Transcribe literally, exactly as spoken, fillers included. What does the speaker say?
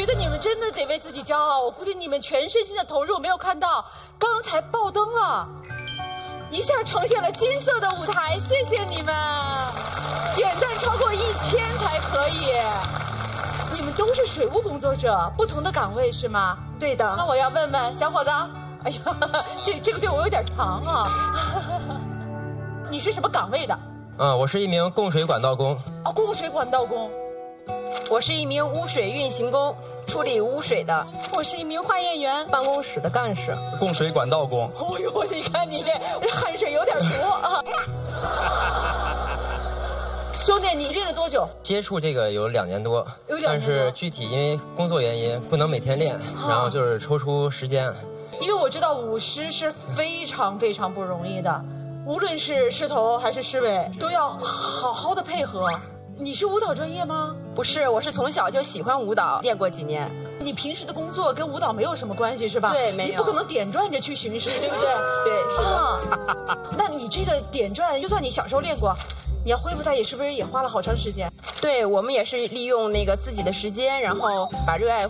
得你们真的得为自己骄傲。我估计你们全身心的投入，我没有看到，刚才爆灯了，一下呈现了金色的舞台，谢谢你们，点赞超过一千才可以。你们都是水务工作者，不同的岗位是吗？ 对的。 那我要问问小伙子，哎呀，这这个对我有点长啊。你是什么岗位的？ 啊，我是一名供水管道工。 哦，供水管道工。 我是一名污水运行工，处理污水的。 我是一名化验员， 办公室的干事。 供水管道工。 哦呦，你看你这汗水有点多啊。兄弟，你练了多久？ 接触这个有两年多， 有两年多， 但是具体因为工作原因不能每天练，啊、然后就是抽出时间。 因为我知道舞狮是非常非常不容易的，无论是狮头还是狮尾，都要好好的配合。你是舞蹈专业吗？ 不是，我是从小就喜欢舞蹈，练过几年。 你平时的工作跟舞蹈没有什么关系是吧？ 对，没有。 你不可能点转着去巡视，对不对？ 对，是的。 啊，那你这个点转，就算你小时候练过，你要恢复它，也是不是也花了好长时间？ 对，我们也是利用那个自己的时间，然后把热爱